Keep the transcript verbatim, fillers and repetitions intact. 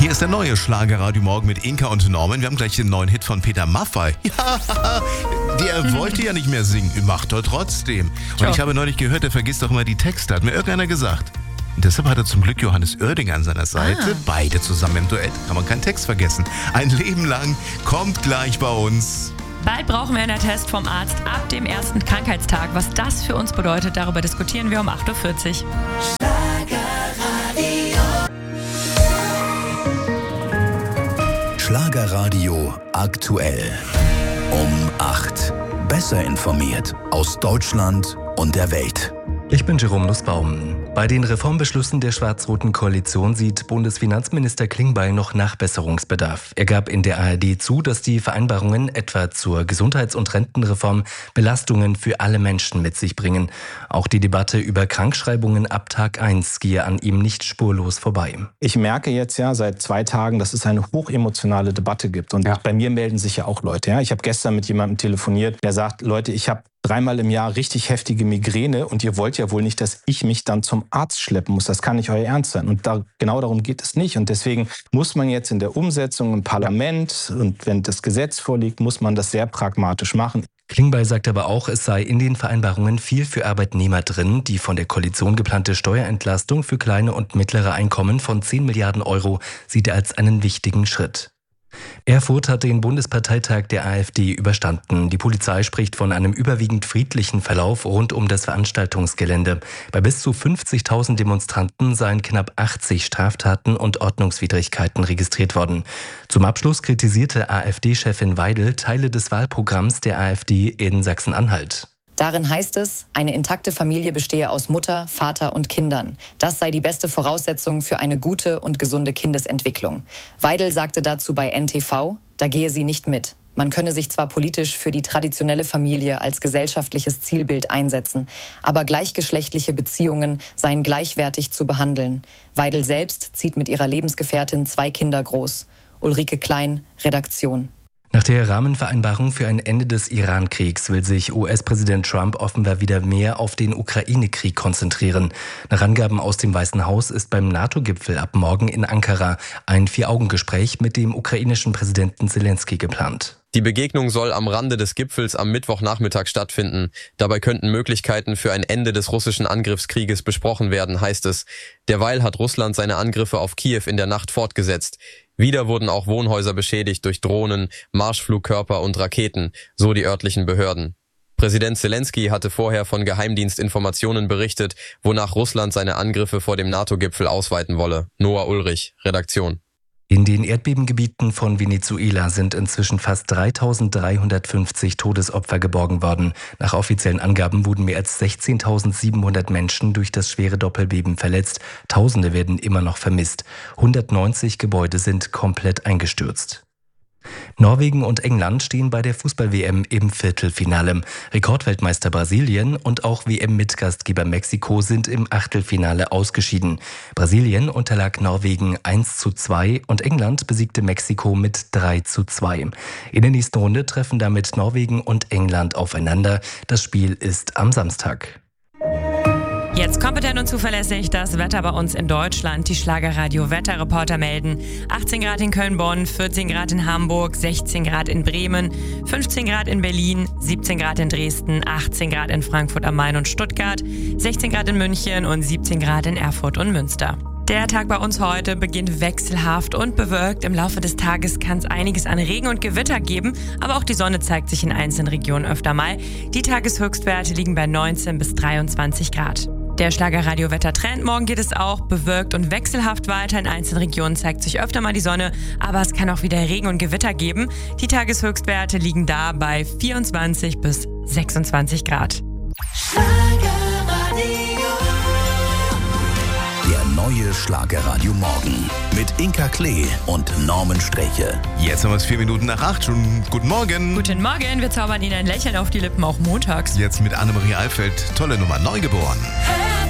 Hier ist der neue Schlagerradio Morgen mit Inka und Norman. Wir haben gleich den neuen Hit von Peter Maffay. Ja, der wollte ja nicht mehr singen, macht er trotzdem. Und Ciao. ich habe neulich gehört, der vergisst doch immer die Texte, hat mir irgendeiner gesagt. Und deshalb hat er zum Glück Johannes Oerding an seiner Seite. Ah. Beide zusammen im Duett, kann man keinen Text vergessen. Ein Leben lang, kommt gleich bei uns. Bald brauchen wir einen Test vom Arzt ab dem ersten Krankheitstag. Was das für uns bedeutet, darüber diskutieren wir um acht Uhr vierzig. Schlagerradio aktuell. Um acht. Besser informiert aus Deutschland und der Welt. Ich bin Jerome Nussbaum. Bei den Reformbeschlüssen der schwarz-roten Koalition sieht Bundesfinanzminister Klingbeil noch Nachbesserungsbedarf. Er gab in der A R D zu, dass die Vereinbarungen etwa zur Gesundheits- und Rentenreform Belastungen für alle Menschen mit sich bringen. Auch die Debatte über Krankschreibungen ab Tag eins gehe an ihm nicht spurlos vorbei. Ich merke jetzt ja seit zwei Tagen, dass es eine hochemotionale Debatte gibt. Und Ja. bei mir melden sich ja auch Leute. Ja? Ich habe gestern mit jemandem telefoniert, der sagt, Leute, ich habe dreimal im Jahr richtig heftige Migräne und ihr wollt ja wohl nicht, dass ich mich dann zum Arzt schleppen muss. Das kann nicht euer Ernst sein. Und da, genau darum geht es nicht. Und deswegen muss man jetzt in der Umsetzung im Parlament und wenn das Gesetz vorliegt, muss man das sehr pragmatisch machen. Klingbeil sagt aber auch, es sei in den Vereinbarungen viel für Arbeitnehmer drin. Die von der Koalition geplante Steuerentlastung für kleine und mittlere Einkommen von zehn Milliarden Euro sieht er als einen wichtigen Schritt. Erfurt hat den Bundesparteitag der AfD überstanden. Die Polizei spricht von einem überwiegend friedlichen Verlauf rund um das Veranstaltungsgelände. Bei bis zu fünfzigtausend Demonstranten seien knapp achtzig Straftaten und Ordnungswidrigkeiten registriert worden. Zum Abschluss kritisierte AfD-Chefin Weidel Teile des Wahlprogramms der AfD in Sachsen-Anhalt. Darin heißt es, eine intakte Familie bestehe aus Mutter, Vater und Kindern. Das sei die beste Voraussetzung für eine gute und gesunde Kindesentwicklung. Weidel sagte dazu bei N T V, da gehe sie nicht mit. Man könne sich zwar politisch für die traditionelle Familie als gesellschaftliches Zielbild einsetzen, aber gleichgeschlechtliche Beziehungen seien gleichwertig zu behandeln. Weidel selbst zieht mit ihrer Lebensgefährtin zwei Kinder groß. Ulrike Klein, Redaktion. Nach der Rahmenvereinbarung für ein Ende des Iran-Kriegs will sich U S-Präsident Trump offenbar wieder mehr auf den Ukraine-Krieg konzentrieren. Nach Angaben aus dem Weißen Haus ist beim NATO-Gipfel ab morgen in Ankara ein Vier-Augen-Gespräch mit dem ukrainischen Präsidenten Zelensky geplant. Die Begegnung soll am Rande des Gipfels am Mittwochnachmittag stattfinden. Dabei könnten Möglichkeiten für ein Ende des russischen Angriffskrieges besprochen werden, heißt es. Derweil hat Russland seine Angriffe auf Kiew in der Nacht fortgesetzt. Wieder wurden auch Wohnhäuser beschädigt durch Drohnen, Marschflugkörper und Raketen, so die örtlichen Behörden. Präsident Zelensky hatte vorher von Geheimdienstinformationen berichtet, wonach Russland seine Angriffe vor dem NATO-Gipfel ausweiten wolle. Noah Ulrich, Redaktion. In den Erdbebengebieten von Venezuela sind inzwischen fast dreitausenddreihundertfünfzig Todesopfer geborgen worden. Nach offiziellen Angaben wurden mehr als sechzehntausendsiebenhundert Menschen durch das schwere Doppelbeben verletzt. Tausende werden immer noch vermisst. hundertneunzig Gebäude sind komplett eingestürzt. Norwegen und England stehen bei der Fußball-W M im Viertelfinale. Rekordweltmeister Brasilien und auch W M-Mitgastgeber Mexiko sind im Achtelfinale ausgeschieden. Brasilien unterlag Norwegen eins zu zwei und England besiegte Mexiko mit drei zu zwei. In der nächsten Runde treffen damit Norwegen und England aufeinander. Das Spiel ist am Samstag. Jetzt kompetent und zuverlässig das Wetter bei uns in Deutschland. Die Schlagerradio-Wetterreporter melden achtzehn Grad in Köln-Bonn, vierzehn Grad in Hamburg, sechzehn Grad in Bremen, fünfzehn Grad in Berlin, siebzehn Grad in Dresden, achtzehn Grad in Frankfurt am Main und Stuttgart, sechzehn Grad in München und siebzehn Grad in Erfurt und Münster. Der Tag bei uns heute beginnt wechselhaft und bewölkt. Im Laufe des Tages kann es einiges an Regen und Gewitter geben, aber auch die Sonne zeigt sich in einzelnen Regionen öfter mal. Die Tageshöchstwerte liegen bei neunzehn bis dreiundzwanzig Grad. Der Schlagerradio-Wettertrend. Morgen geht es auch bewölkt und wechselhaft weiter. In einzelnen Regionen zeigt sich öfter mal die Sonne, aber es kann auch wieder Regen und Gewitter geben. Die Tageshöchstwerte liegen da bei vierundzwanzig bis sechsundzwanzig Grad. Der neue Schlagerradio Morgen mit Inka Klee und Norman Streche. Jetzt haben wir es vier Minuten nach acht. Schon guten Morgen. Guten Morgen, wir zaubern Ihnen ein Lächeln auf die Lippen, auch montags. Jetzt mit Annemarie Alfeld. Tolle Nummer, Neugeboren.